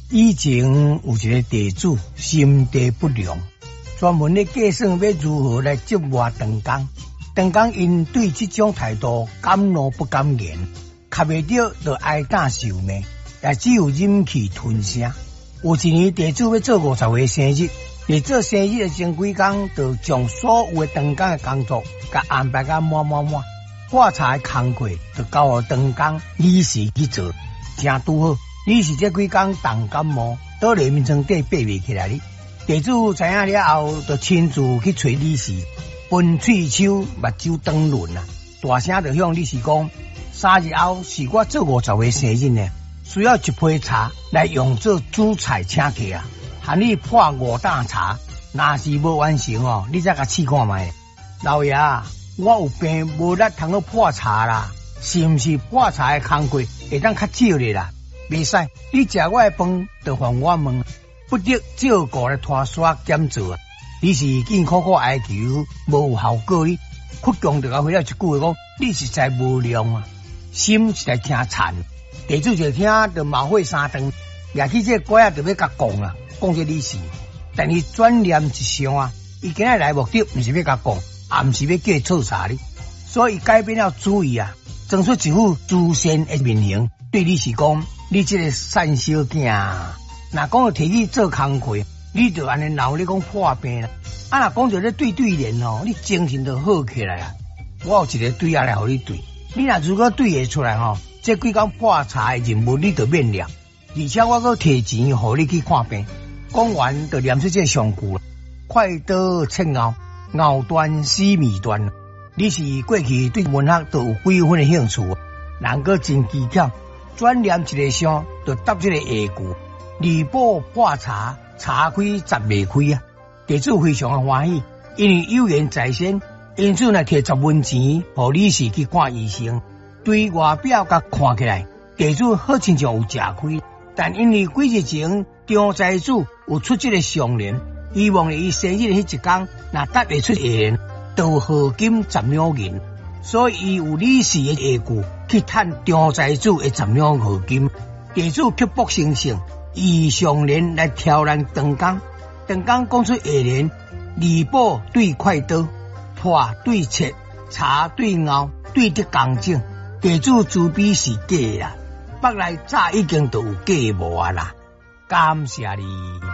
以前有一个地主心地不良，专门咧计算要如何来折磨长工。长工因对这种态度敢怒不敢言，卡袂到就挨打受命，也只有忍气吞声。有一年地主要做50岁生日，在做生日的前几天，就将所有的长工的工作甲安排甲满。破柴的工课就交予长工李氏去做，正拄好。李氏这几天重感冒，倒在眠床底爬袂起来哩。地主知影了后，就亲自去找李氏，分喙手目睭长润啊，大声就向李氏讲：3日后是我做50岁生日呢，需要一批茶来用做主菜请客啊，喊你破5担茶，若是无完成哦，你再甲试看卖。老爷，我有病无力通去破茶啦，是毋是破茶的工课会当较少咧啦？袂使，你食我的饭就还我问，不得照顾来拖刷减做啊！你是见苦苦哀求，无有效果哩。屈强就甲回了一句话讲：你实在无良啊，心实在真惨。地主就听就茅火3顿，也去这鬼仔就要甲讲啦，讲这李氏，但是转念一想啊，伊今日来目的毋是要甲讲，也毋是要叫伊做啥哩，所以改变了主意啊，装出一副自善的面型，对李氏讲。你这个瘦小囝，若讲要摕你做工课，你就安尼闹咧讲破病啦。啊，若讲着咧对联哦，你精神就好起来啊。我有一个对仔来互你对，你若如果对会出来吼，这几工破柴的任务你就免了，而且我阁摕钱互你去看病。讲完就念出这上句啦：快刀切熬，熬断丝未断。你是过去对文学都有几分的兴趣，人阁真技巧。转念一个想，就答这个下句：李宝破茶，茶开10未开啊！地主非常的欢喜，因为有缘在先，因此呢摕10文钱，互李氏去看医生。对外表甲看起来，地主好亲像有吃亏，但因为几日前张财主有出这个上联，希望伊生日的迄一天，若答会出下联，就合金10两银。所以伊有李氏的下句去趁张财主的10两合金，地主刻薄生性，以上联来挑战长工。长工讲出下联：李宝对快刀，破对切，茶对熬，对得工整。地主自比是假啦，北来早已经都有假无啊啦。感谢你。